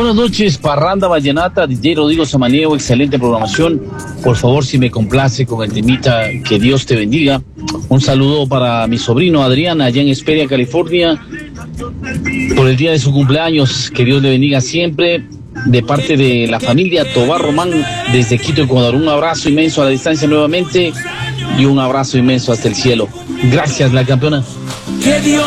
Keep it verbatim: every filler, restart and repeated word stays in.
buenas noches, Parranda Vallenata, D J Rodrigo Samaniego, excelente programación. Por favor, si me complace con el temita, que Dios te bendiga. Un saludo para mi sobrino Adrián, allá en Hesperia, California, por el día de su cumpleaños. Que Dios le bendiga siempre. De parte de la familia Tobar Román, desde Quito, Ecuador. Un abrazo inmenso a la distancia nuevamente y un abrazo inmenso hasta el cielo. Gracias, la campeona. Que Dios